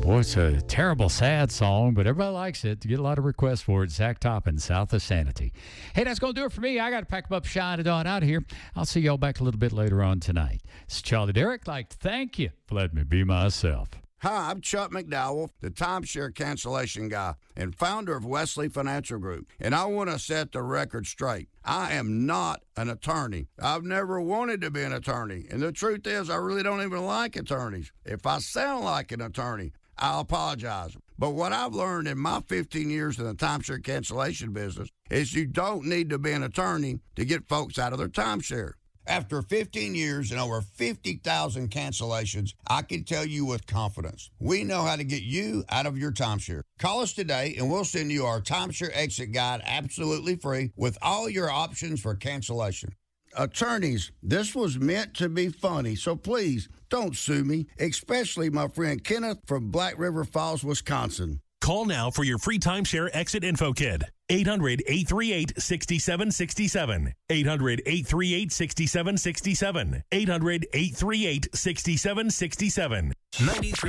Boy, it's a terrible, sad song, but everybody likes it. You get a lot of requests for it. Zach Toppin, South of Sanity. Hey, that's going to do it for me. I got to pack them up, shine it on out of here. I'll see y'all back a little bit later on tonight. It's Charlie Derrick. I'd like to thank you for letting me be myself. Hi, I'm Chuck McDowell, the timeshare cancellation guy and founder of Wesley Financial Group, and I want to set the record straight. I am not an attorney. I've never wanted to be an attorney, and the truth is I really don't even like attorneys. If I sound like an attorney, I'll apologize. But what I've learned in my 15 years in the timeshare cancellation business is you don't need to be an attorney to get folks out of their timeshare. After 15 years and over 50,000 cancellations, I can tell you with confidence, we know how to get you out of your timeshare. Call us today and we'll send you our timeshare exit guide absolutely free with all your options for cancellation. Attorneys, this was meant to be funny, so please don't sue me, especially my friend Kenneth from Black River Falls, Wisconsin. Call now for your free timeshare exit info kit. 800-838-6767. 800-838-6767. 800-838-6767. 93.